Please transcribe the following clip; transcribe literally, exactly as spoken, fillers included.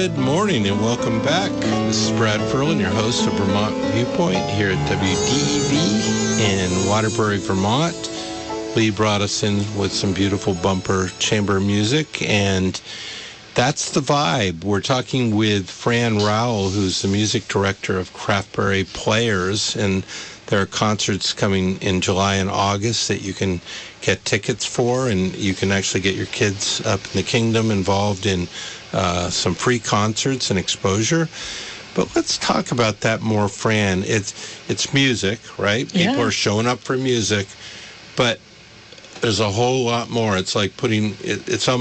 Good morning and welcome back. This is Brad Ferlin, your host of Vermont Viewpoint here at W D E V in Waterbury, Vermont. Lee brought us in with some beautiful bumper chamber music, and that's the vibe. We're talking with Fran Rowell, who's the music director of Craftberry Players, and there are concerts coming in July and August that you can get tickets for, and you can actually get your kids up in the kingdom involved in uh, some free concerts and exposure. But let's talk about that more, Fran. It's it's music, right? Yeah. People are showing up for music, but there's a whole lot more. It's like putting, it, it's almost